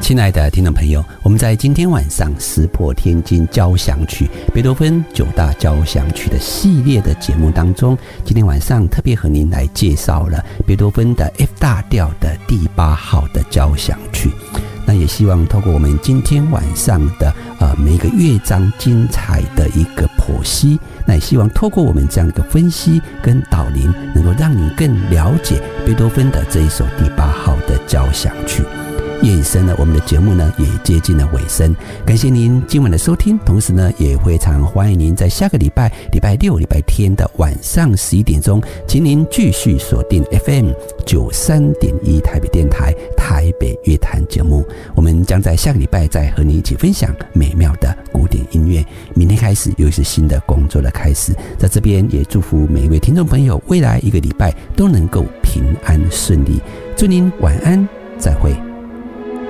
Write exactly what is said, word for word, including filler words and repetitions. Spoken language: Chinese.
亲爱的听众朋友，我们在今天晚上石破天惊交响曲贝多芬九大交响曲的系列的节目当中，今天晚上特别和您来介绍了贝多芬的 F 大调的第八号的交响曲。那也希望透过我们今天晚上的呃每一个乐章精彩的一个剖析，那也希望透过我们这样的一个分析跟导聆，能够让您更了解贝多芬的这一首第八号的交响曲。夜已深了，我们的节目呢也接近了尾声，感谢您今晚的收听，同时呢也非常欢迎您在下个礼拜礼拜六礼拜天的晚上十一点钟，请您继续锁定 F M 九三点一 台北电台台北乐坛节目，我们将在下个礼拜再和你一起分享美妙的古典音乐。明天开始又是新的工作的开始，在这边也祝福每一位听众朋友未来一个礼拜都能够平安顺利，祝您晚安，再会。